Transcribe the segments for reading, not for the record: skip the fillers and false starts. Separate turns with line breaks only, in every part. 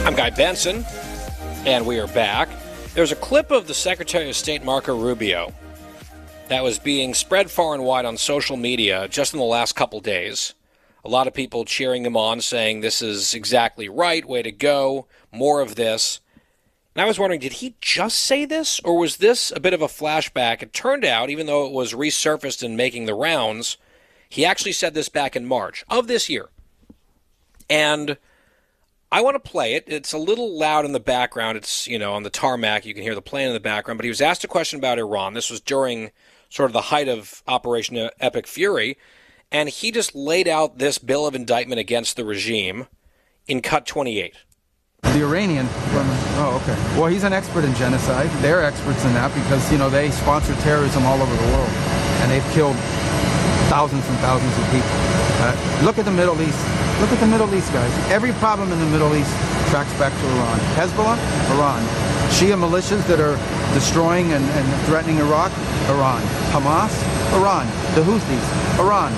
I'm Guy Benson, and we are back. There's a clip of the Secretary of State Marco Rubio that was being spread far and wide on social media just in the last couple days. A lot of people cheering him on, saying this is exactly right, way to go, more of this. And I was wondering, did he just say this, or was this a bit of a flashback? It turned out, even though it was resurfaced and making the rounds, he actually said this back in March of this year. And I want to play it. It's a little loud in the background. It's, on the tarmac. You can hear the plane in the background. But he was asked a question about Iran. This was during sort of the height of Operation Epic Fury. And he just laid out this bill of indictment against the regime in cut 28.
The Iranian, well, he's an expert in genocide. They're experts in that because, they sponsor terrorism all over the world. And they've killed thousands and thousands of people. Look at the Middle East. Look at the Middle East, guys. Every problem in the Middle East tracks back to Iran. Hezbollah, Iran. Shia militias that are destroying and threatening Iraq, Iran. Hamas, Iran. The Houthis, Iran.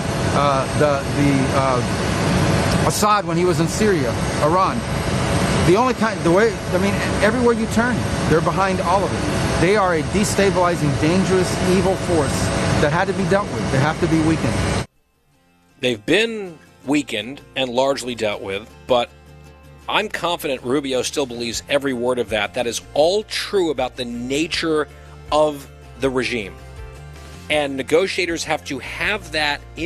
Assad when he was in Syria, Iran. Everywhere you turn, they're behind all of it. They are a destabilizing, dangerous, evil force that had to be dealt with. They have to be weakened.
They've been weakened and largely dealt with, but I'm confident Rubio still believes every word of that. That is all true about the nature of the regime. And negotiators have to have that